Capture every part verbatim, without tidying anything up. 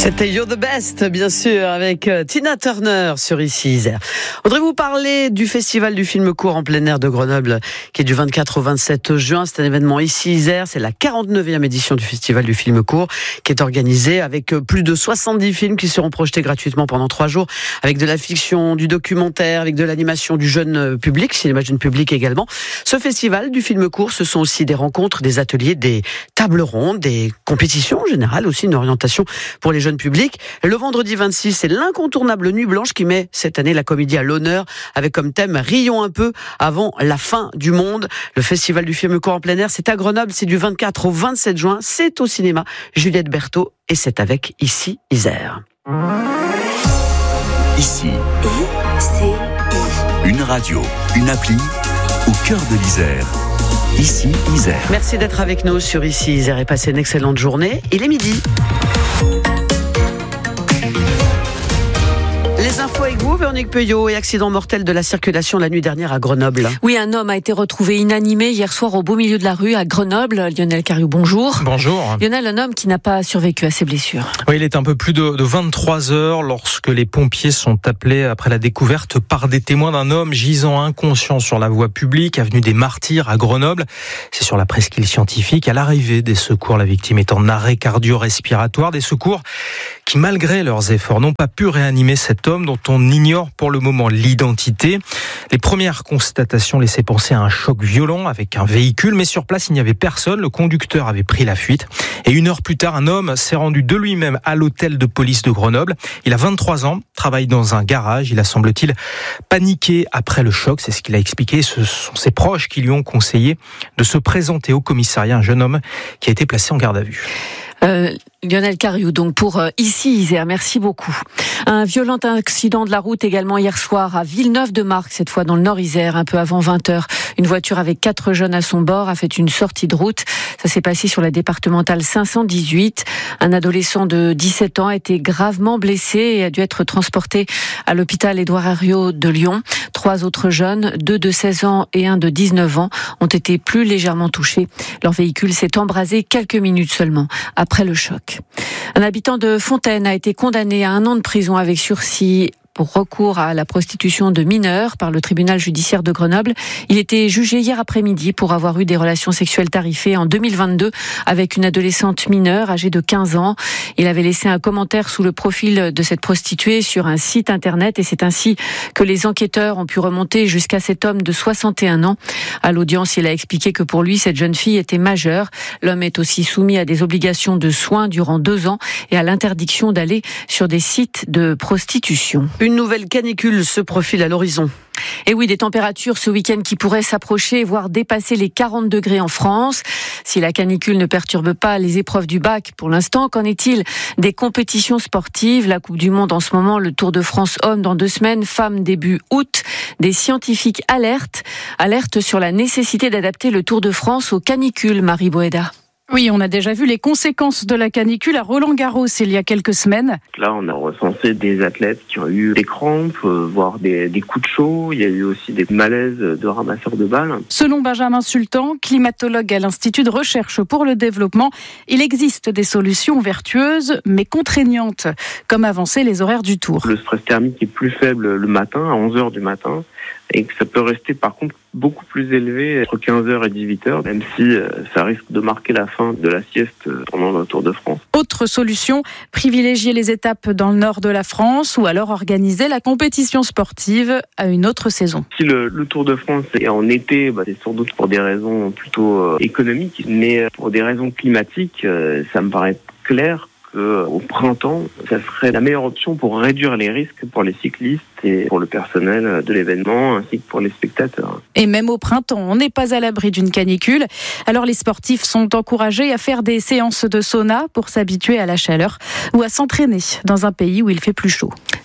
C'était You're the Best, bien sûr, avec Tina Turner sur Ici Isère. Je voudrais vous parler du festival du film court en plein air de Grenoble, qui est du vingt-quatre au vingt-sept juin. C'est un événement Ici Isère. C'est la quarante-neuvième édition du festival du film court, qui est organisée avec plus de soixante-dix films qui seront projetés gratuitement pendant trois jours, avec de la fiction, du documentaire, avec de l'animation du jeune public, cinéma jeune public également. Ce festival du film court, ce sont aussi des rencontres, des ateliers, des tables rondes, des compétitions en général, aussi une orientation pour les jeunes publics. Le vendredi vingt-six, c'est l'incontournable Nuit Blanche qui met cette année la comédie à l'honneur, avec comme thème « Rions un peu avant la fin du monde ». Le festival du film court en plein air, c'est à Grenoble, c'est du vingt-quatre au vingt-sept juin, c'est au cinéma Juliette Berthaud et c'est avec Ici Isère. Ici, I, C, I. Une radio, une appli, au cœur de l'Isère. Ici Isère. Merci d'être avec nous sur Ici Isère et passez une excellente journée. Il est midi. Les infos avec vous, Véronique Peuillot, et accident mortel de la circulation la nuit dernière à Grenoble. Oui, un homme a été retrouvé inanimé hier soir au beau milieu de la rue à Grenoble. Lionel Cariou, bonjour. Bonjour. Lionel, un homme qui n'a pas survécu à ses blessures. Oui, il est un peu plus de, de vingt-trois heures lorsque les pompiers sont appelés après la découverte par des témoins d'un homme gisant inconscient sur la voie publique, avenue des Martyrs à Grenoble. C'est sur la presqu'île scientifique. À l'arrivée des secours, la victime est en arrêt cardio-respiratoire. Des secours qui, malgré leurs efforts, n'ont pas pu réanimer cet homme dont on ignore pour le moment l'identité. Les premières constatations laissaient penser à un choc violent avec un véhicule, mais sur place il n'y avait personne, le conducteur avait pris la fuite. Et une heure plus tard, un homme s'est rendu de lui-même à l'hôtel de police de Grenoble. Il a vingt-trois ans, travaille dans un garage, il a semble-t-il paniqué après le choc, c'est ce qu'il a expliqué. Ce sont ses proches qui lui ont conseillé de se présenter au commissariat, un jeune homme qui a été placé en garde à vue. Euh, Lionel Cariou, donc pour euh, Ici Isère, merci beaucoup. Un violent accident de la route également hier soir à Villeneuve-de-Marcq, cette fois dans le Nord Isère, un peu avant vingt heures. Une voiture avec quatre jeunes à son bord a fait une sortie de route. Ça s'est passé sur la départementale cinq cent dix-huit. Un adolescent de dix-sept ans a été gravement blessé et a dû être transporté à l'hôpital Édouard Herriot de Lyon. Trois autres jeunes, deux de seize ans et un de dix-neuf ans, ont été plus légèrement touchés. Leur véhicule s'est embrasé quelques minutes seulement après le choc. Un habitant de Fontaine a été condamné à un an de prison avec sursis pour recours à la prostitution de mineurs par le tribunal judiciaire de Grenoble. Il était jugé hier après-midi pour avoir eu des relations sexuelles tarifées en deux mille vingt-deux avec une adolescente mineure âgée de quinze ans. Il avait laissé un commentaire sous le profil de cette prostituée sur un site internet et c'est ainsi que les enquêteurs ont pu remonter jusqu'à cet homme de soixante et un ans. À l'audience, il a expliqué que pour lui, cette jeune fille était majeure. L'homme est aussi soumis à des obligations de soins durant deux ans et à l'interdiction d'aller sur des sites de prostitution. Une nouvelle canicule se profile à l'horizon. Et oui, des températures ce week-end qui pourraient s'approcher, voire dépasser les quarante degrés en France. Si la canicule ne perturbe pas les épreuves du bac pour l'instant, qu'en est-il des compétitions sportives? La Coupe du Monde en ce moment, le Tour de France hommes dans deux semaines, femmes début août. Des scientifiques alertent, alertent sur la nécessité d'adapter le Tour de France aux canicules, Marie Boéda. Oui, on a déjà vu les conséquences de la canicule à Roland-Garros il y a quelques semaines. Là, on a recensé des athlètes qui ont eu des crampes, euh, voire des, des coups de chaud. Il y a eu aussi des malaises de ramasseurs de balles. Selon Benjamin Sultan, climatologue à l'Institut de recherche pour le développement, il existe des solutions vertueuses mais contraignantes, comme avancer les horaires du Tour. Le stress thermique est plus faible le matin, à onze heures du matin, et que ça peut rester par contre beaucoup plus élevé entre quinze heures et dix-huit heures, même si euh, ça risque de marquer la fin de la sieste pendant le Tour de France. Autre solution, privilégier les étapes dans le nord de la France ou alors organiser la compétition sportive à une autre saison. Si le, le Tour de France est en été, bah, c'est sans doute pour des raisons plutôt euh, économiques, mais pour des raisons climatiques, euh, ça me paraît clair qu'au printemps, ça serait la meilleure option pour réduire les risques pour les cyclistes et pour le personnel de l'événement, ainsi que pour les spectateurs. Et même au printemps, on n'est pas à l'abri d'une canicule. Alors les sportifs sont encouragés à faire des séances de sauna pour s'habituer à la chaleur ou à s'entraîner dans un pays où il fait plus chaud.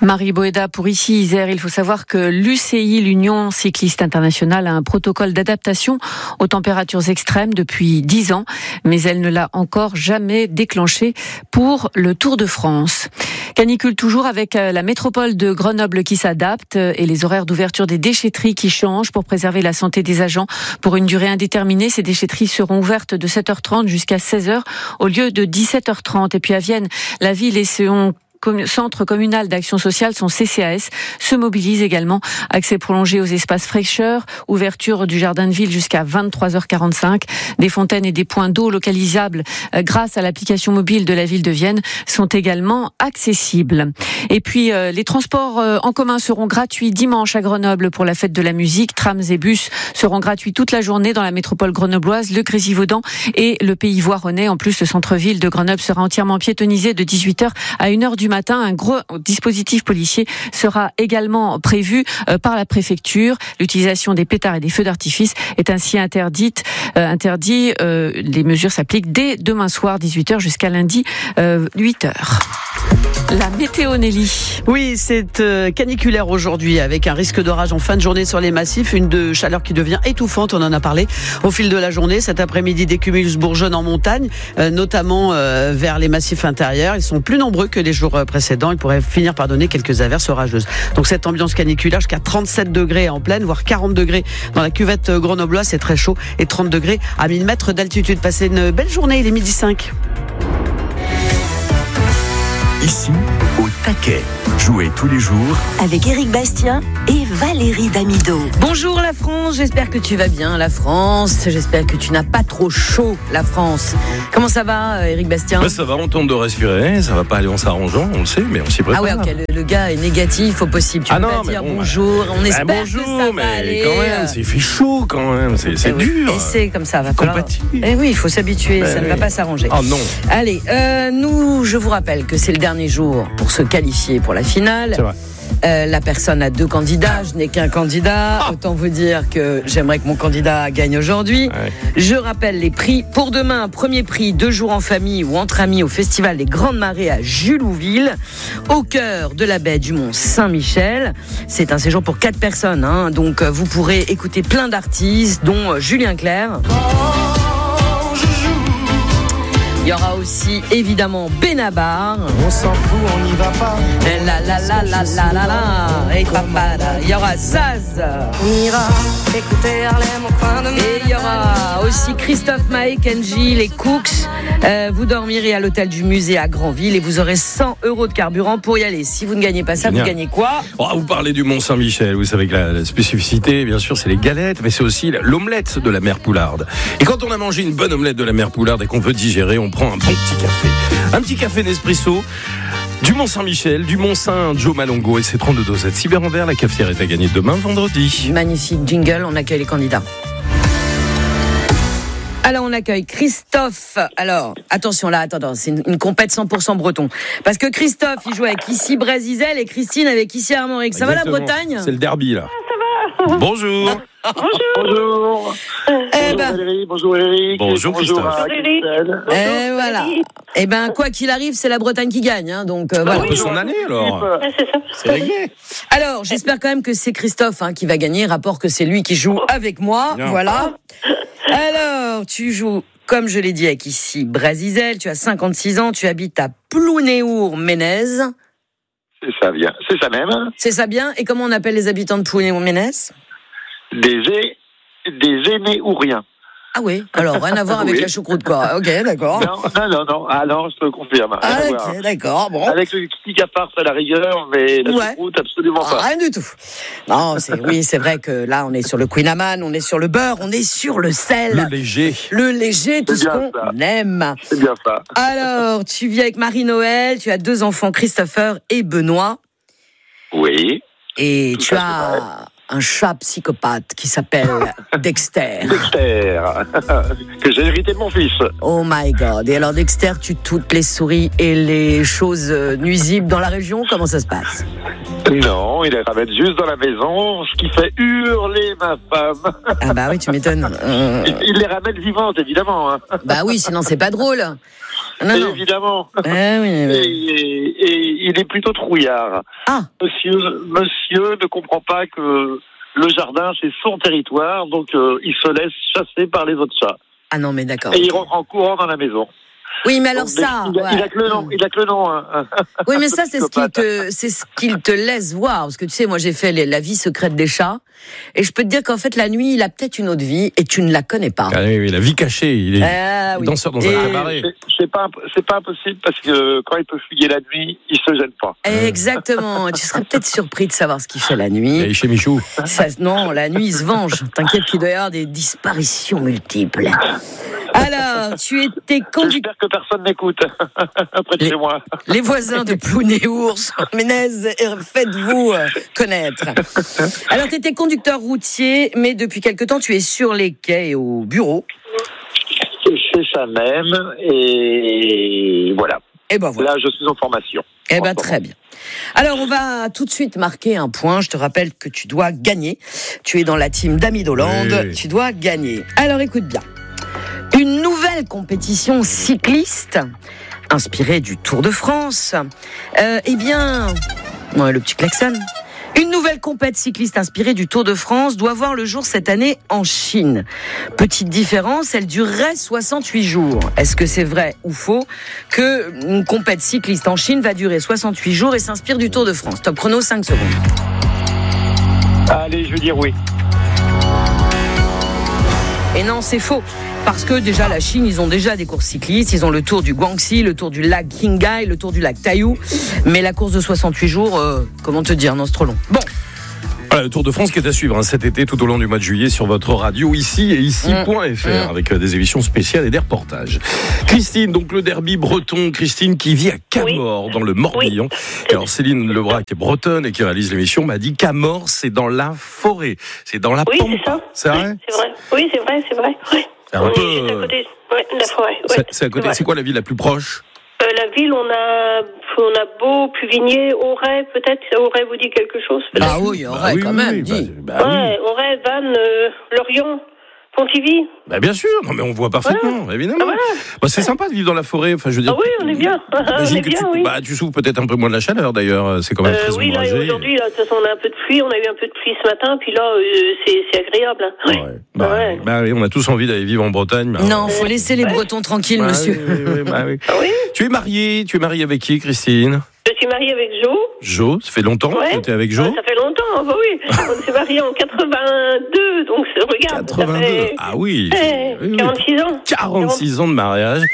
Marie Boéda pour ici Isère. Il faut savoir que l'U C I, l'Union cycliste internationale, a un protocole d'adaptation aux températures extrêmes depuis dix ans, mais elle ne l'a encore jamais déclenché pour le Tour de France. Canicule toujours avec la métropole de Grenoble qui s'adapte et les horaires d'ouverture des déchetteries qui changent pour préserver la santé des agents pour une durée indéterminée. Ces déchetteries seront ouvertes de sept heures trente jusqu'à seize heures au lieu de dix-sept heures trente. Et puis à Vienne, la ville et son Centre communal d'action sociale, son C C A S, se mobilise également. Accès prolongé aux espaces fraîcheurs, ouverture du jardin de ville jusqu'à vingt-trois heures quarante-cinq. Des fontaines et des points d'eau localisables grâce à l'application mobile de la ville de Vienne sont également accessibles. Et puis euh, les transports euh, en commun seront gratuits dimanche à Grenoble pour la fête de la musique. Trams et bus seront gratuits toute la journée dans la métropole grenobloise, le Grésivaudan et le Pays Voironnais. En plus, le centre-ville de Grenoble sera entièrement piétonnisé de dix-huit heures à une heure du matin. Un gros dispositif policier sera également prévu euh, par la préfecture. L'utilisation des pétards et des feux d'artifice est ainsi interdite. Euh, interdit. Euh, les mesures s'appliquent dès demain soir, dix-huit heures jusqu'à lundi, euh, huit heures. La météo, Nelly. Oui, c'est euh, caniculaire aujourd'hui avec un risque d'orage en fin de journée sur les massifs, une de chaleur qui devient étouffante, on en a parlé au fil de la journée. Cet après-midi, des cumulus bourgeonnent en montagne, euh, notamment euh, vers les massifs intérieurs. Ils sont plus nombreux que les jours précédents. Ils pourraient finir par donner quelques averses orageuses. Donc cette ambiance caniculaire jusqu'à trente-sept degrés en plaine, voire quarante degrés dans la cuvette grenobloise, c'est très chaud, et trente degrés à mille mètres d'altitude. Passez une belle journée, il est midi cinq. Ici, au taquet. Jouez tous les jours avec Éric Bastien et Valérie Damido. Bonjour la France, j'espère que tu vas bien la France, j'espère que tu n'as pas trop chaud la France. Comment ça va Éric Bastien? Bah, ça va, on tente de respirer, ça va pas aller en s'arrangeant, on le sait, mais on s'y prépare. Ah ouais, ok, le, le gars est négatif au possible, tu ah peux non, pas dire bon, bonjour, on espère bah, bonjour, que ça va mais aller. quand même, c'est fait chaud quand même, c'est, c'est eh oui. dur. Et c'est comme ça, va falloir... Compatir. Eh oui, il faut s'habituer, bah, ça oui. ne va pas s'arranger. Oh non. Allez, euh, nous, je vous rappelle que c'est le dernier jour pour se qualifier pour la finale. C'est vrai. Euh, la personne a deux candidats, je n'ai qu'un candidat. Ah. Autant vous dire que j'aimerais que mon candidat gagne aujourd'hui. Ouais. Je rappelle les prix. Pour demain, premier prix, deux jours en famille ou entre amis au Festival des Grandes Marées à Julouville, au cœur de la baie du Mont Saint-Michel. C'est un séjour pour quatre personnes, hein, donc vous pourrez écouter plein d'artistes, dont Julien Clerc. Il y aura aussi évidemment Benabar. On s'en fout, on n'y va pas. La la la la la la la. Et papa, il y aura Zaz. On ira écouter Harlem au coin de Et il y aura aussi Christophe Maé, Kenji, les Cooks. Euh, vous dormirez à l'hôtel du musée à Granville et vous aurez cent euros de carburant pour y aller. Si vous ne gagnez pas ça, Génial. Vous gagnez quoi? Oh, vous parlez du Mont Saint-Michel. Vous savez que la, la spécificité, bien sûr, c'est les galettes, mais c'est aussi l'omelette de la mère Poularde. Et quand on a mangé une bonne omelette de la mère Poularde et qu'on veut digérer, on prend un bon petit café. Un petit café Nespresso du Mont Saint-Michel, du Mont Saint Joe Malongo et ses trente-deux dosettes cyber en verre. La cafetière est à gagner demain vendredi. Magnifique jingle, on accueille les candidats. Alors on accueille Christophe. Alors attention là, attends, attends c'est une, une compète cent pour cent breton. Parce que Christophe il joue avec ici Brézizel et Christine avec ici Armorique. Ça Exactement. Va la Bretagne? C'est le derby là. Ah, ça va. Bonjour. Bonjour. Bonjour. Eh bonjour ben, Valérie, bonjour Eric. Bonjour Christophe. Bonjour Eric. Et voilà. Eh ben quoi qu'il arrive, c'est la Bretagne qui gagne, hein, donc euh, voilà. On peut s'en aller alors. Ouais, c'est ça. C'est réglé. Alors j'espère quand même que c'est Christophe hein, qui va gagner. Rapport que c'est lui qui joue avec moi. Bien. Voilà. Alors tu joues. Comme je l'ai dit avec ici Brézizel, tu as cinquante-six ans, tu habites à Plounéour-Ménez. C'est ça bien, c'est ça même. C'est ça bien. Et comment on appelle les habitants de Plounéour-Ménez? Des é... des Énéouriens. Ah oui, alors rien à voir avec oui. la choucroute quoi. Ok, d'accord. Non, non, non, non. alors je te le confirme. Ah, ok, d'accord, bon. Avec le petit capard à la rigueur, mais la ouais. choucroute absolument pas. Ah, rien du tout. Non, c'est, oui, c'est vrai que là on est sur le Queen Amman, on est sur le beurre, on est sur le sel. Le léger. Le léger, tout ce qu'on ça. aime. C'est bien ça. Alors, tu vis avec Marie-Noël, tu as deux enfants, Christopher et Benoît. Oui. Et tout tu as... un chat psychopathe qui s'appelle Dexter. Dexter, que j'ai hérité de mon fils. Oh my God. Et alors Dexter tue toutes les souris et les choses nuisibles dans la région. Comment ça se passe? Non, il les ramène juste dans la maison, ce qui fait hurler ma femme. Ah bah oui, tu m'étonnes. Euh... Il les ramène vivantes, évidemment. Hein. Bah oui, sinon c'est pas drôle. Non, non. Évidemment. Eh oui, Et, oui. et- et il est plutôt trouillard. Ah. Monsieur, monsieur ne comprend pas que le jardin, c'est son territoire, donc euh, il se laisse chasser par les autres chats. Ah non, mais d'accord. Et il rentre en courant dans la maison. Oui, mais alors Donc, ça. il, a, il a ouais. que le nom. Il a que le nom. Hein. Oui, mais ça, c'est ce qu'il Psychopathe. te, c'est ce qu'il te laisse voir. Parce que tu sais, moi, j'ai fait les- la vie secrète des chats. Et je peux te dire qu'en fait, la nuit, il a peut-être une autre vie et tu ne la connais pas. Ah oui, oui, la vie cachée. Il est Ah, oui. danseur dans Et- un cabaret. C'est- C'est pas, c'est pas impossible parce que quand il peut fuyer la nuit, il se gêne pas. Exactement. Tu serais peut-être surpris de savoir ce qu'il fait la Il nuit. est chez Michou. Ça, non, la nuit, il se venge. T'inquiète qu'il doit y avoir des disparitions multiples. Alors, tu étais conducteur. J'espère que personne n'écoute près de Les- chez moi. Les voisins de Plouné-Ours, Ménez, faites-vous euh, connaître. Alors, tu étais conducteur routier, mais depuis quelque temps, tu es sur les quais et au bureau. C'est ça même. Et voilà. Et ben voilà. Là, je suis en formation. Eh En ben ce très moment. bien. Alors, on va tout de suite marquer un point. Je te rappelle que tu dois gagner. Tu es dans la team d'Ami d'Hollande. Oui, oui. Tu dois gagner. Alors, écoute bien. Une nouvelle compétition cycliste inspirée du Tour de France. Euh, eh bien, ouais, le petit klaxon. Une nouvelle compète cycliste inspirée du Tour de France doit voir le jour cette année en Chine. Petite différence, elle durerait soixante-huit jours. Est-ce que c'est vrai ou faux que une compète cycliste en Chine va durer soixante-huit jours et s'inspire du Tour de France? Top chrono, cinq secondes. Allez, je veux dire oui. Et non, c'est faux. Parce que déjà, la Chine, ils ont déjà des courses cyclistes. Ils ont le tour du Guangxi, le tour du lac Qinghai, le tour du lac Taiyou. Mais la course de soixante-huit jours, euh, comment te dire, non, c'est trop long. Bon. Voilà, le Tour de France qui est à suivre hein, cet été tout au long du mois de juillet sur votre radio ici et ici.fr Mmh. avec euh, des émissions spéciales et des reportages. Christine, donc le derby breton, Christine qui vit à Camors dans le Morbihan. Et alors Céline Lebras qui est bretonne et qui réalise l'émission m'a dit Camors c'est dans la forêt, c'est dans la Oui, pampa. c'est ça. C'est Oui, vrai c'est vrai. Oui, c'est vrai, c'est vrai. Ouais. C'est un On est peu, juste à côté ouais, de la forêt. C'est, Ouais, c'est à côté. vrai. C'est quoi la ville la plus proche? Euh, la ville, on a, on a Beau, Pluvigné, Auray, peut-être. Auray vous dit quelque chose peut-être. Ah oui, Auray, oui, quand oui, même, oui, dis. bah, bah Ouais, Auray, Vannes, euh, Lorient, Pontivy. Bah bien sûr, non mais on voit parfaitement, évidemment. Ah, voilà. Bah, c'est sympa de vivre dans la forêt. Enfin, je veux dire. Ah oui, on est bien. on J'imagine est que bien, tu, oui. bah, tu souffres peut-être un peu moins de la chaleur d'ailleurs. C'est quand même Euh, très oui, là, et ombragé. aujourd'hui, là, de toute façon, on a un peu de pluie. On a eu un peu de pluie ce matin, puis là, euh, c'est, c'est agréable. Hein. Ouais. Ouais. Bah, Ouais. bah oui, on a tous envie d'aller vivre en Bretagne. bah, Non, faut laisser les Bretons tranquilles, bah, monsieur. oui, oui, oui, bah, oui. Ah oui. Tu es mariée, tu es mariée avec qui, Christine? Je suis mariée avec Jo. Jo, ça fait longtemps Ouais. que tu es avec Jo? Ah, ça fait longtemps, hein, bah oui. On s'est mariés en quatre-vingt-deux, donc c'est- regarde. ça quatre-vingt-deux. fait, Ah oui. eh, Oui, oui. quarante-six ans. quarante-six ans de mariage.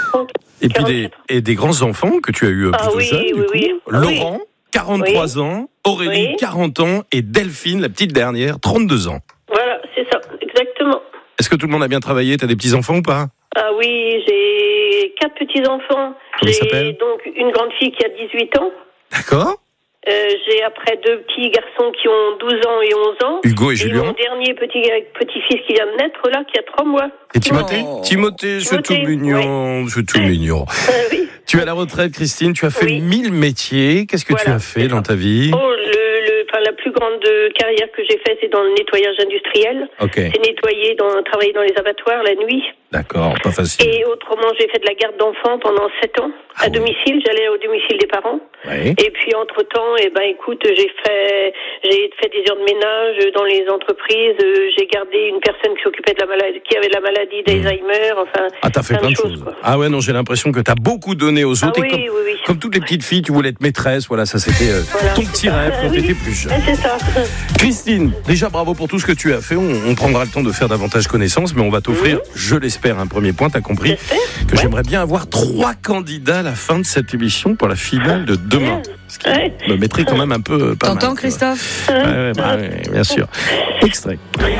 Et puis des, et des grands enfants que tu as eu Ah plutôt oui, jeune. du oui, coup. oui. Ah oui. Laurent, quarante-trois ans. Aurélie, Oui. quarante ans. Et Delphine, la petite dernière, trente-deux ans. Voilà, c'est ça, exactement. Est-ce que tout le monde a bien travaillé? T'as des petits-enfants ou pas? Ah oui, j'ai quatre petits-enfants. Comment ils J'ai s'appellent? donc une grande fille qui a dix-huit ans. D'accord. Euh, j'ai après deux petits garçons qui ont douze ans et onze ans. Hugo et Et Julien. mon dernier petit, petit-fils qui vient de naître, là, qui a trois mois. Et Timothée? Oh. Timothée, c'est tout Timothée, mignon. C'est tout mignon. Euh, oui. Tu es à la retraite, Christine. Tu as fait Oui. mille métiers. Qu'est-ce que tu Voilà, as fait c'est dans ça. ta vie? Oh, le, le, enfin, la plus grande carrière que j'ai faite, c'est dans le nettoyage industriel. Ok. C'est nettoyer, dans, travailler dans les abattoirs la nuit. D'accord, pas facile. Et autrement, j'ai fait de la garde d'enfants pendant sept ans, Ah à oui. domicile. J'allais au domicile des parents. Oui. Et puis, entre-temps, eh ben, écoute, j'ai fait, j'ai fait des heures de ménage dans les entreprises. Euh, J'ai gardé une personne qui s'occupait de la maladie, qui avait la maladie d'Alzheimer. Enfin, Ah, t'as fait plein de choses. quoi. Ah ouais, non, j'ai l'impression que t'as beaucoup donné aux Ah autres. oui, et comme, oui, oui. comme toutes les petites filles, tu voulais être maîtresse. Voilà, ça c'était euh, Voilà, ton c'est petit ça. rêve quand Ah oui. t'étais plus jeune. Ouais, c'est ça. Christine, déjà bravo pour tout ce que tu as fait. On, on prendra le temps de faire davantage connaissance, mais on va t'offrir, je l'espère, un premier point. T'as compris J'espère. que Ouais. j'aimerais bien avoir trois candidats à la fin de cette émission pour la finale de demain. Ce qui Ouais. me mettrait quand même un peu pas mal. T'entends, tu vois. Christophe? Ouais, ouais, bah, ouais, bien sûr. Extrait.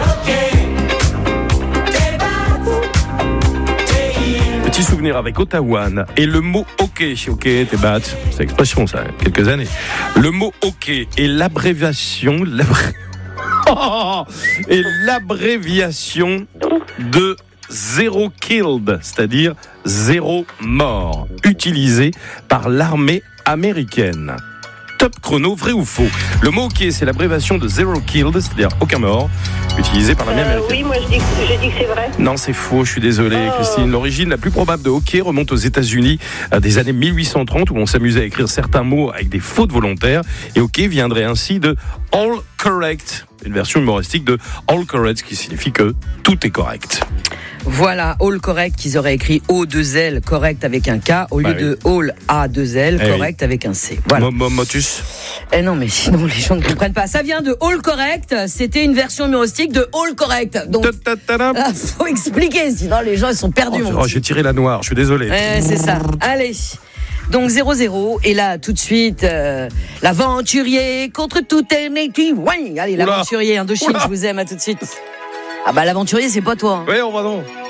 Petit souvenir avec Ottawa et le mot hockey. Ok, t'es bat. C'est l'expression, ça, quelques années. Le mot hockey est l'abréviation, l'abré... Oh et l'abréviation de zéro killed, c'est-à-dire zéro mort, utilisé par l'armée américaine. Top chrono, vrai ou faux? Le mot hockey, c'est l'abréviation de Zero Killed, c'est-à-dire aucun mort, utilisé par l'armée Euh, américaine. oui, moi je dis, que- je dis que c'est vrai. Non, c'est faux, je suis désolé, Oh. Christine. L'origine la plus probable de hockey remonte aux États-Unis à des années mille huit cent trente, où on s'amusait à écrire certains mots avec des fautes volontaires. Et hockey viendrait ainsi de all correct, une version humoristique de all correct, ce qui signifie que tout est correct. Voilà, all correct, qu'ils auraient écrit O deux L correct avec un K au lieu Bah oui. de all A deux L Eh correct avec un C. Voilà. Mo- mo- Motus. Eh non, mais sinon les gens ne comprennent pas. Ça vient de all correct, c'était une version humoristique de all correct. Donc, ah, faut expliquer, sinon les gens ils sont perdus. Oh, mon oh, petit. j'ai tiré la noire, je suis désolé. Ouais, c'est ça. Allez. Donc zéro zéro. Et là, tout de suite, euh, l'aventurier contre toute ennemi. Ouais, allez, Oula. l'aventurier Indochine, Oula. je vous aime, à tout de suite. Ah bah l'aventurier, c'est pas toi. Hein. Oui, on va donc.